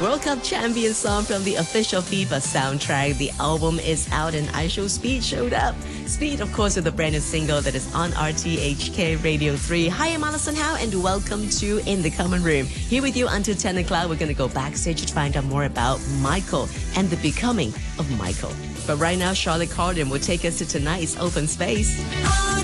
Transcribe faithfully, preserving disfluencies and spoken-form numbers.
World Cup champion song from the official FIFA soundtrack. The album is out and I Show Speed showed up. Speed, of course, with a brand new single that is on R T H K Radio three. Hi, I'm Alison Howe and welcome to In the Common Room. Here with you until ten o'clock. We're going to go backstage to find out more about Michael and the becoming of Michael. But right now, Charlotte Carden will take us to tonight's Open Space.